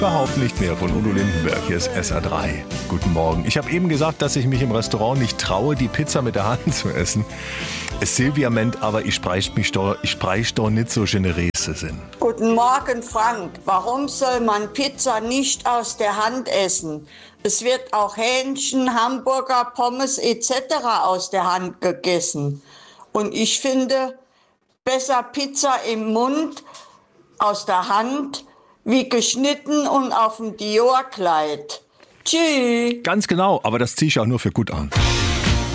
Überhaupt nicht mehr von Udo Lindenberg. Hier ist SR3. Guten Morgen. Ich habe eben gesagt, dass ich mich im Restaurant nicht traue, die Pizza mit der Hand zu essen. Es Silvia meint, aber ich spreche doch nicht so generös sind. Guten Morgen, Frank. Warum soll man Pizza nicht aus der Hand essen? Es wird auch Hähnchen, Hamburger, Pommes etc. aus der Hand gegessen. Und ich finde, besser Pizza im Mund, aus der Hand, wie geschnitten und auf dem Dior-Kleid. Tschüss. Ganz genau, aber das ziehe ich auch nur für gut an.